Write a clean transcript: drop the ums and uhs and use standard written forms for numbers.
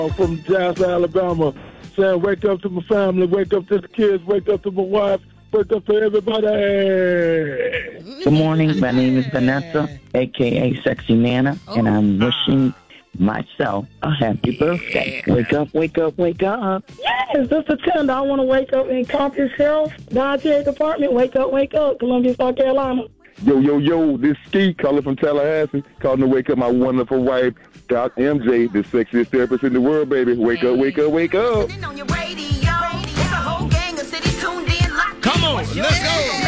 from Jasper, Alabama, saying wake up to my family, wake up to the kids, wake up to my wife, wake up to everybody. Good morning. My name is Vanessa, a.k.a. Sexy Nana, and I'm wishing myself a happy birthday. Wake up, wake up, wake up. Yes, this is Tender. I want to wake up in Compass Health, Dietary Department. Wake up, Columbia, South Carolina. Yo, this Ski calling from Tallahassee, calling to wake up my wonderful wife, Doc MJ, the sexiest therapist in the world, baby. Wake up, wake up, wake up. Come on, let's go.